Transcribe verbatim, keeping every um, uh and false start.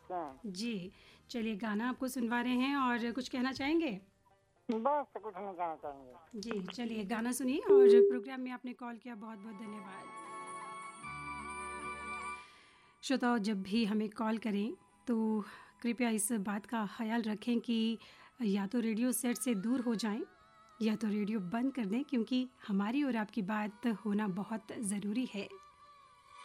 सकते हैं। जी, चलिए गाना आपको सुनवा रहे हैं और कुछ कहना चाहेंगे? बस कुछ नहीं कहना चाहेंगे। जी, चलिए गाना सुनिए और प्रोग्राम में आपने कॉल किया बहुत-बहुत धन्यवाद। श्रोताओं, जब भी हमें कॉल करें तो कृपया इस बात का ख़याल रखें कि या तो रेडियो सेट से दूर हो जाएं या तो रेडियो बंद कर दें, क्योंकि हमारी और आपकी बात होना बहुत ज़रूरी है।